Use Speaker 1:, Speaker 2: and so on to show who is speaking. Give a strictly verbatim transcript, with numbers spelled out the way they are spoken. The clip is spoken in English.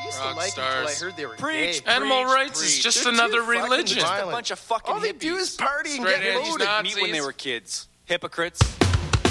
Speaker 1: I used
Speaker 2: Rock
Speaker 1: to like them until I
Speaker 2: stars.
Speaker 1: heard they were
Speaker 3: Preach.
Speaker 1: gay.
Speaker 2: Animal
Speaker 3: Preach,
Speaker 2: rights is
Speaker 3: preach.
Speaker 2: just
Speaker 1: They're
Speaker 2: another
Speaker 1: too fucking
Speaker 2: religion.
Speaker 1: violent.
Speaker 3: Just a bunch of fucking
Speaker 1: All they
Speaker 3: hippies.
Speaker 1: do is party and
Speaker 2: Straight
Speaker 1: get
Speaker 2: edge
Speaker 1: loaded.
Speaker 2: Nazis.
Speaker 3: Meet when they were kids. Hypocrites.